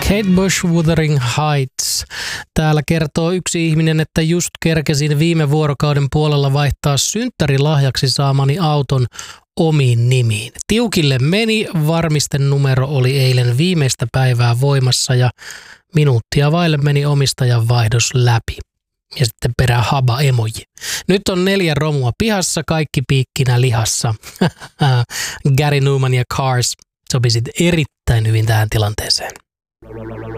Kate Bush, Wuthering Heights. Täällä kertoo yksi ihminen, että just kerkesin viime vuorokauden puolella vaihtaa synttärilahjaksi saamani auton omiin nimiin. Tiukille meni, varmistenumero oli eilen viimeistä päivää voimassa ja minuuttia vaille meni omistajan vaihdos läpi. Ja sitten perää haba emoji. Nyt on 4 romua pihassa, kaikki piikkinä lihassa. Gary Numan ja Cars sopisit erittäin hyvin tähän tilanteeseen.